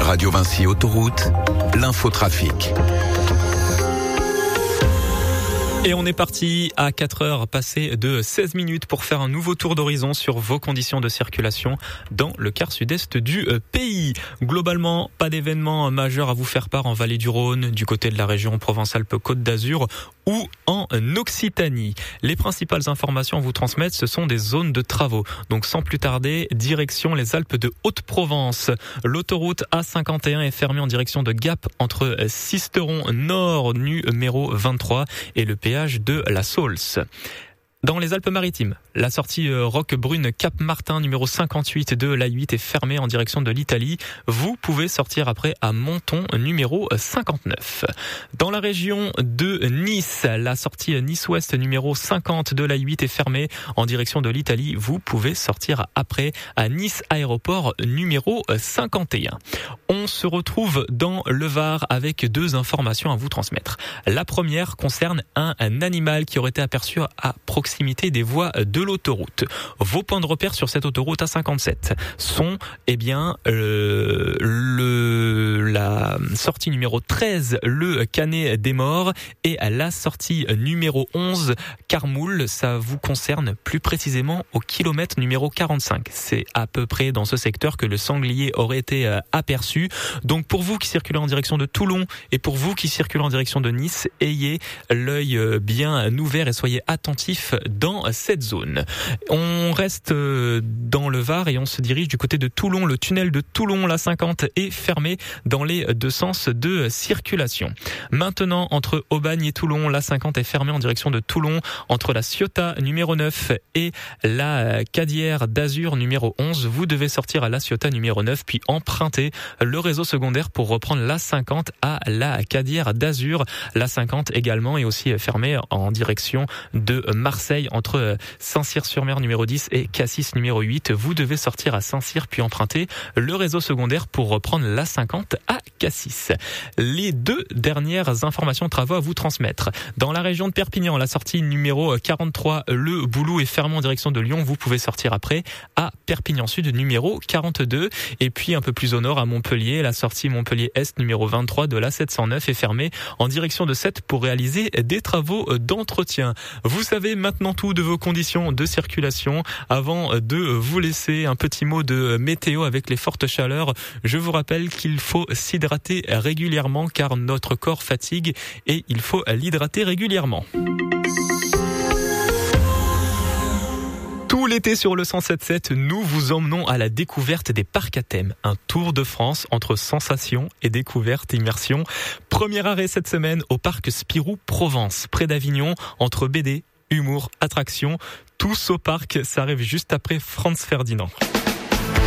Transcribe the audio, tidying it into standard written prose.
Radio Vinci Autoroute, l'infotrafic. Et on est parti à 4h passées de 16 minutes pour faire un nouveau tour d'horizon sur vos conditions de circulation dans le quart sud-est du pays. Globalement, pas d'événements majeurs à vous faire part en Vallée du Rhône, du côté de la région Provence-Alpes-Côte d'Azur ou en Occitanie. Les principales informations à vous transmettre, ce sont des zones de travaux. Donc sans plus tarder, direction les Alpes de Haute-Provence. L'autoroute A51 est fermée en direction de Gap entre Sisteron Nord numéro 23 et le péage de la Saulce. Dans les Alpes-Maritimes, la sortie Roquebrune Cap-Martin numéro 58 de l'A8 est fermée en direction de l'Italie. Vous pouvez sortir après à Menton numéro 59. Dans la région de Nice, la sortie Nice-Ouest numéro 50 de l'A8 est fermée en direction de l'Italie. Vous pouvez sortir après à Nice Aéroport numéro 51. On se retrouve dans le Var avec deux informations à vous transmettre. La première concerne un animal qui aurait été aperçu à proximité des voies de l'autoroute. Vos points de repère sur cette autoroute A57 sont la sortie numéro 13, le Canet des Morts, et la sortie numéro 11, Carmoul. Ça vous concerne plus précisément au kilomètre numéro 45. C'est à peu près dans ce secteur que le sanglier aurait été aperçu. Donc pour vous qui circulez en direction de Toulon et pour vous qui circulez en direction de Nice, ayez l'œil bien ouvert et soyez attentifs dans cette zone. On reste dans le Var et on se dirige du côté de Toulon. Le tunnel de Toulon, la 50, est fermé dans les deux sens de circulation. Maintenant, entre Aubagne et Toulon, la 50 est fermée en direction de Toulon, entre la Ciotat numéro 9 et la Cadière d'Azur numéro 11. Vous devez sortir à la Ciotat numéro 9 puis emprunter le réseau secondaire pour reprendre la 50 à la Cadière d'Azur. La 50 également est aussi fermée en direction de Marseille entre Saint-Cyr-sur-Mer numéro 10 et Cassis numéro 8. Vous devez sortir à Saint-Cyr puis emprunter le réseau secondaire pour reprendre la 50 à Cassis. Les deux dernières informations de travaux à vous transmettre. Dans la région de Perpignan, la sortie numéro 43, le Boulou est fermé en direction de Lyon. Vous pouvez sortir après à Perpignan Sud numéro 42. Et puis un peu plus au nord à Montpellier, la sortie Montpellier Est numéro 23 de la 709 est fermée en direction de Sète pour réaliser des travaux d'entretien. Vous savez maintenant tout de vos conditions de circulation. Avant de vous laisser, un petit mot de météo avec les fortes chaleurs. Je vous rappelle qu'il faut s'hydrater régulièrement car notre corps fatigue et il faut l'hydrater régulièrement. Tout l'été sur le 107.7, nous vous emmenons à la découverte des parcs à thème. Un tour de France entre sensations et découvertes, immersion. Premier arrêt cette semaine au parc Spirou Provence, près d'Avignon, entre BD, humour, attraction. Tous au parc, ça arrive juste après Franz Ferdinand.